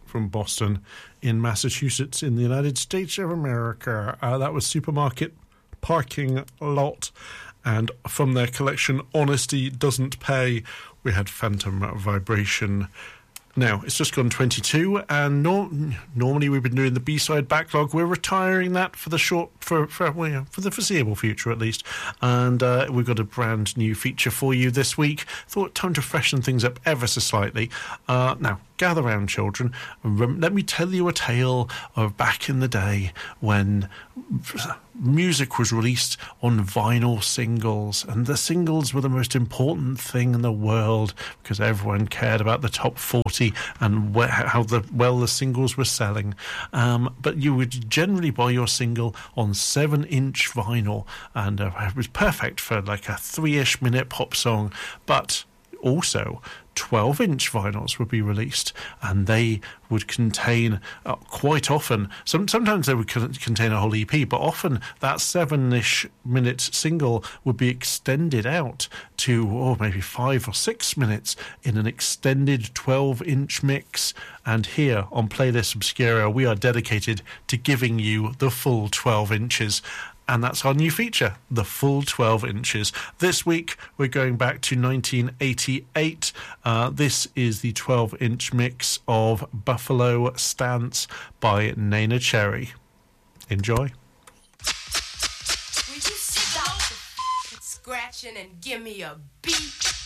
from Boston in Massachusetts in the United States of America. That was Supermarket Parking Lot. And from their collection, Honesty Doesn't Pay, we had Phantom Vibration. Now, it's just gone 22, and normally we've been doing the B-side backlog. We're retiring that for the for the foreseeable future, at least. And we've got a brand new feature for you this week. Thought time to freshen things up ever so slightly. Now, gather round, children. Let me tell you a tale of back in the day when music was released on vinyl singles, and the singles were the most important thing in the world because everyone cared about the top 40 and how well the singles were selling. But you would generally buy your single on 7-inch vinyl, and it was perfect for like a 3-ish minute pop song. But also 12-inch vinyls would be released, and they would contain quite often, sometimes they would contain a whole EP, but often that 7-ish minute single would be extended out to maybe 5 or 6 minutes in an extended 12-inch mix. And here on Playlist Obscura, we are dedicated to giving you the full 12 inches. And that's our new feature, the full 12 inches. This week, we're going back to 1988. This is the 12-inch mix of Buffalo Stance by Neneh Cherry. Enjoy. Will you stop scratching and give me a beat?